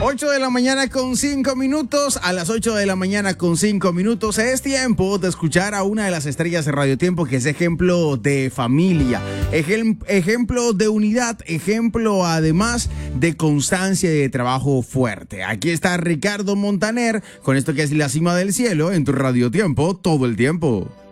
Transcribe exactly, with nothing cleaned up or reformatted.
ocho de la mañana con cinco minutos. A las ocho de la mañana con cinco minutos es tiempo de escuchar a una de las estrellas de Radio Tiempo que es ejemplo de familia, ejem- ejemplo de unidad, ejemplo además de constancia y de trabajo fuerte. Aquí está Ricardo Montaner con esto que es La Cima del Cielo en tu Radio Tiempo todo el tiempo.